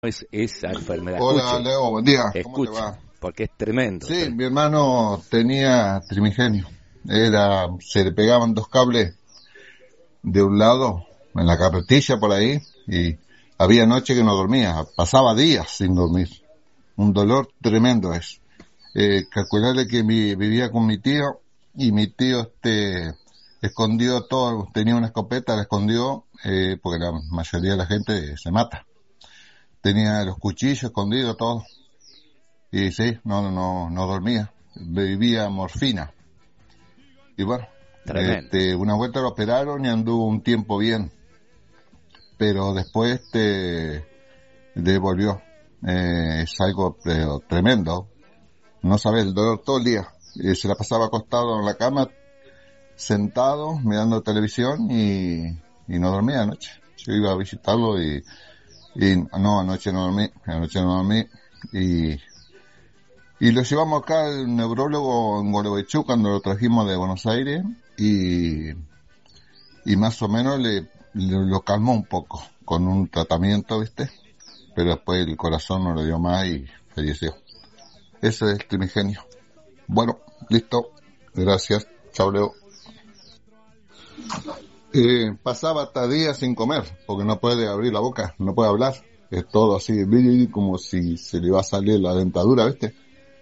es esa enfermedad. Hola, Escuche, Leo, buen día. ¿Cómo te escuche, va? porque es tremendo. Sí, mi hermano tenía trimigenio. Se le pegaban dos cables de un lado, en la carretilla por ahí, y había noche que no dormía. Pasaba días sin dormir. Un dolor tremendo es. Calcularle que vivía con mi tío, y mi tío escondió todo, tenía una escopeta, la escondió, porque la mayoría de la gente se mata. Tenía los cuchillos escondidos, todo. Y sí, no dormía. Bebía morfina. Y bueno, Tremendo. una vuelta lo operaron y anduvo un tiempo bien. Pero después devolvió. Es algo tremendo. No sabes, el dolor todo el día. Se la pasaba acostado en la cama, sentado, mirando televisión y no dormía anoche. Yo iba a visitarlo y no, anoche no dormí. Y lo llevamos acá al neurólogo en Gualeguaychú cuando lo trajimos de Buenos Aires y más o menos lo calmó un poco con un tratamiento, ¿viste? Pero después el corazón no le dio más y falleció. Ese es el trimigenio. Bueno, listo. Gracias. Chao, Leo. Pasaba hasta días sin comer porque no puede abrir la boca, no puede hablar. Es todo así, como si se le iba a salir la dentadura, ¿viste?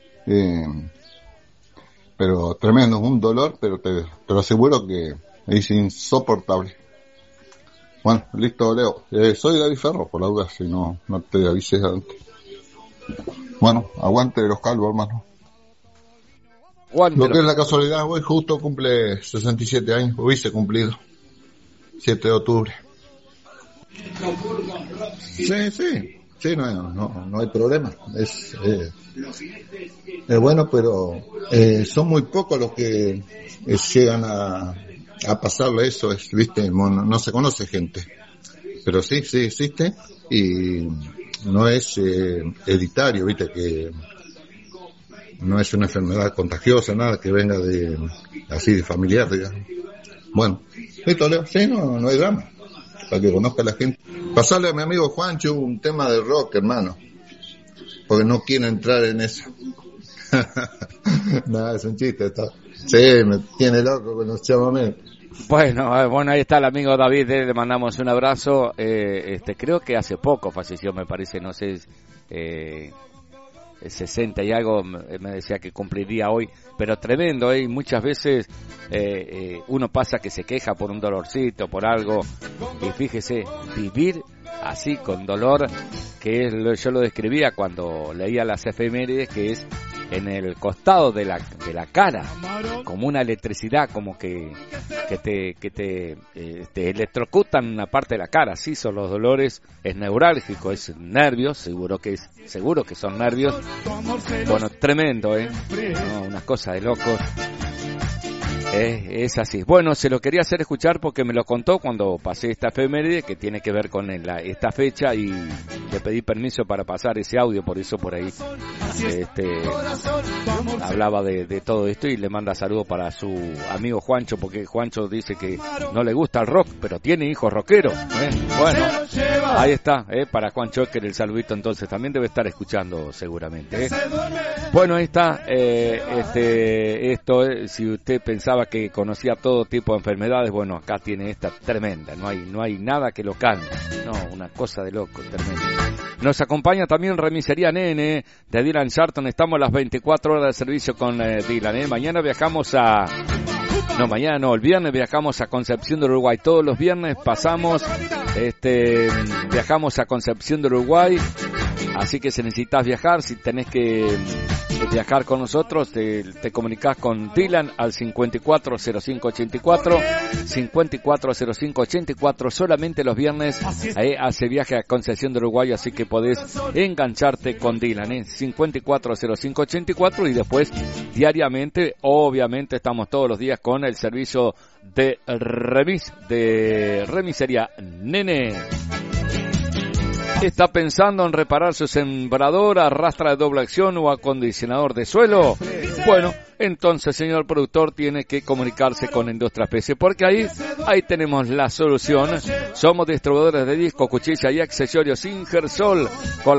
Pero tremendo, un dolor, pero te lo aseguro que es insoportable. Bueno, listo, Leo. Soy David Ferro, por la duda, si no te avises antes. Bueno, aguante los calvos, hermano. Lo que es la casualidad, hoy justo cumple 67 años, hubiese cumplido 7 de octubre. Sí, no hay problema. Es bueno, pero son muy pocos los que llegan a pasarle eso, ¿viste? No se conoce gente. Pero sí existe y no es hereditario, ¿viste? Que no es una enfermedad contagiosa, nada que venga así de familiar, digamos. Bueno, listo, Leo. Sí, no hay drama. Para que conozca la gente. Pasarle a mi amigo Juancho un tema de rock, hermano. Porque no quiero entrar en eso. Nada, es un chiste esto. Sí, me tiene loco con los chamamés. Bueno, ahí está el amigo David, le mandamos un abrazo. Creo que hace poco falleció, me parece, no sé, 60 y algo, me decía que cumpliría hoy, pero tremendo, y muchas veces uno pasa que se queja por un dolorcito, por algo, y fíjese, vivir así con dolor, que yo lo describía cuando leía las efemérides, que es en el costado de la cara, como una electricidad, como que te electrocutan una parte de la cara. Sí, son los dolores, es neurálgico, es nervios, seguro que son nervios. Bueno, tremendo, no, una cosa de locos. Es así. Bueno, se lo quería hacer escuchar porque me lo contó cuando pasé esta efeméride que tiene que ver con esta fecha y le pedí permiso para pasar ese audio, por eso por ahí hablaba de todo esto y le manda saludos para su amigo Juancho, porque Juancho dice que no le gusta el rock, pero tiene hijos rockeros. Bueno, ahí está, para Juan Choker el saludito, entonces también debe estar escuchando seguramente. Bueno, ahí está, si usted pensaba que conocía todo tipo de enfermedades, bueno, acá tiene esta tremenda, no hay nada que lo calme, no, una cosa de loco, tremenda. Nos acompaña también Remisería Nene de Dylan Charlton, estamos a las 24 horas de servicio con Dylan, mañana viajamos el viernes viajamos a Concepción del Uruguay, todos los viernes viajamos a Concepción del Uruguay, así que si necesitas viajar, si tenés que viajar con nosotros, te comunicás con Dylan al 540584, solamente los viernes hace viaje a Concepción del Uruguay, así que podés engancharte con Dylan, 540584, y después diariamente, obviamente estamos todos los días con el servicio de Remisería Nene. ¿Está pensando en reparar su sembradora, rastra de doble acción o acondicionador de suelo? Bueno, entonces, señor productor, tiene que comunicarse con Industria PC, porque ahí tenemos la solución. Somos distribuidores de discos, cuchillas y accesorios Ingersol, con